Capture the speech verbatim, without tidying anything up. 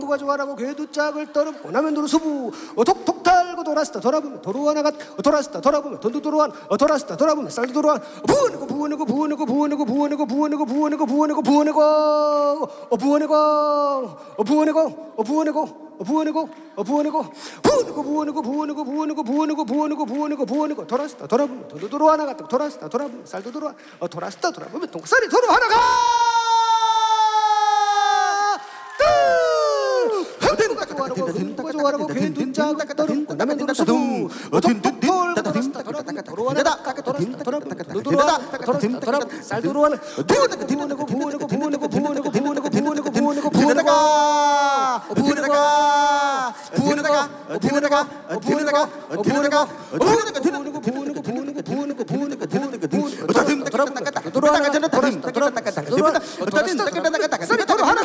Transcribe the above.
누가 좋아라고 괴두 짝을 떠는 나면 도로 수부 어, 톡톡 달고 돌았다 돌아보면 도로 하나가 어, 돌았다 돌아보면 돈도 돌아와 어, 돌았다 돌아보면 쌀도 돌아와 부어내고 부어내고 부어내고 부어내고 부어내고 부어내고 부어내고 부어내고 부어내고 어 부어내고 어 부어내고 어 부어내고 어 부어내고 어 부어내고 부어내고 부어내고 부어내고 부어내고 부어내고 부어내고 부어내고 부어내고 돌았다 돌아보면 돈도 돌아와 나갔다 돌았다 돌아보면 쌀도 돌아와 어 돌았다 돌아보면 통쌀이 돌아와 나가 누가 좋아라고 누가 좋아라고 괜둔 짝을 떠는 나면 도로 수부 톡톡 돌고 돌았다 돌아보면 도로 하나 돌았다 돌아보면 돈도 돌아와 돌았다 돌아보면 쌀 돌아와는 부어내고 부어내고 부어내고 부어내고 부어내고 부어내고 부어내고 부어내고 부어내다가 부어내다가 부어내다가 부어내다가 부어내다가 부어내다가 부어내고 부어내고 부어내고 부어내고 부어내고 부어내고 부어내고 부어내고 돌아보면 돌아보면 돌아와 돌았다 돌아보면 돌아와 돌았다 쌀이 도로 하나